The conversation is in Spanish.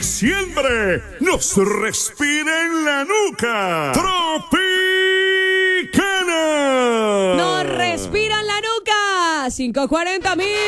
diciembre nos respira en la nuca. Tropicana. Nos respira en la nuca. 540.000.